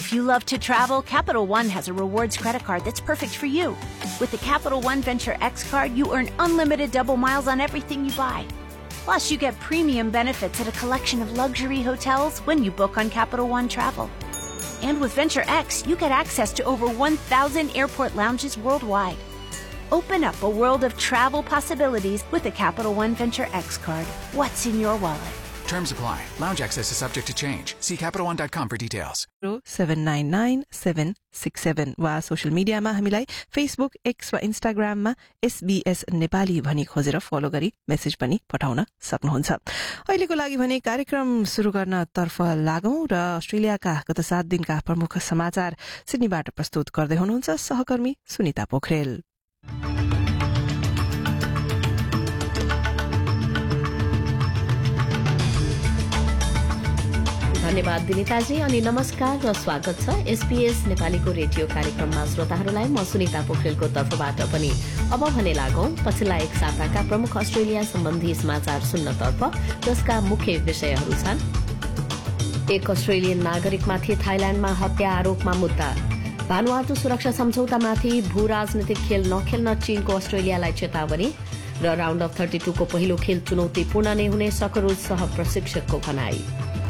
If you love to travel, Capital One has a rewards credit card that's perfect for you. With the Capital One Venture X card, you earn unlimited double miles on everything you buy. Plus, you get premium benefits at a collection of luxury hotels when you book on Capital One Travel. And with Venture X, you get access to over 1,000 airport lounges worldwide. Open up a world of travel possibilities with the Capital One Venture X card. What's in your wallet? Terms apply. Lounge access is subject to change. See CapitalOne.com for details. 799767 वा social मिडियामा हामीलाई Facebook, x वा इन्स्टाग्राममा SBS Nepali भनी खोजेर follow गरी message पनि पठाउन सक्नुहुन्छ। अहिलेको लागि भने कार्यक्रम सुरु गर्न तर्फ लागौं र अस्ट्रेलियाका गत 7 दिनका प्रमुख समाचार सिडनीबाट प्रस्तुत गर्दै हुनुहुन्छ सहकर्मी सुनिता पोखरेल। धन्यवाद विनिताजी अनि नमस्कार र स्वागत छ SBS नेपालीको रेडियो कार्यक्रममा श्रोताहरूलाई म सुनिता पोखरेलको तर्फबाट पनि। अब भने लागौं पछिल्ला एक साताका प्रमुख अस्ट्रेलिया सम्बन्धी समाचार सुन्नतर्फ, जसका मुख्य विषयहरू छन्। एक अस्ट्रेलियन नागरिकमाथि थाइल्याण्डमा हत्या आरोपमा मुद्दा, भानुआतु सुरक्षा सम्झौतामाथि भू राजनीतिक खेल नखेल्न चीनको अस्ट्रेलियालाई चेतावनी र राउण्ड अफ 32 को पहिलो खेल चुनौतीपूर्ण नै हुने सकरुज सह प्रशिक्षकको भनाई।